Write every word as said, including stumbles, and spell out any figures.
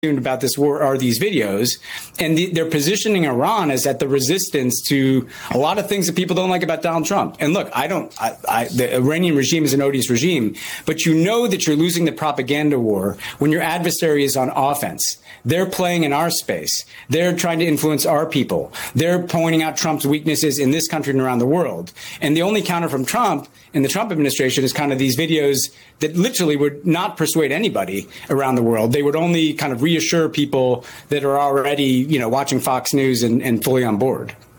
about this war are these videos, and the, they're positioning Iran as at the resistance to a lot of things that people don't like about Donald Trump. And look, I don't, I, I, the Iranian regime is an odious regime, but you know that you're losing the propaganda war when your adversary is on offense. They're playing in our space. They're trying to influence our people. They're pointing out Trump's weaknesses in this country and around the world. And the only counter from Trump in the Trump administration is kind of these videos that literally would not persuade anybody around the world. They would only kind of reassure people that are already, you know, watching Fox News and, and fully on board.